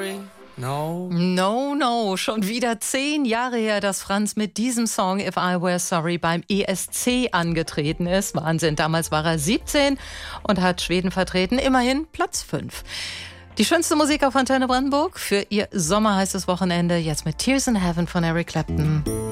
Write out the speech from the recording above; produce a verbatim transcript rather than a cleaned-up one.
sorry. No. No, no. Schon wieder zehn Jahre her, dass Franz mit diesem Song If I Were Sorry beim E S C angetreten ist. Wahnsinn. Damals war er siebzehn und hat Schweden vertreten. Immerhin Platz fünf. Die schönste Musik auf Antenne Brandenburg für ihr sommerheißes Wochenende. Jetzt mit Tears in Heaven von Eric Clapton.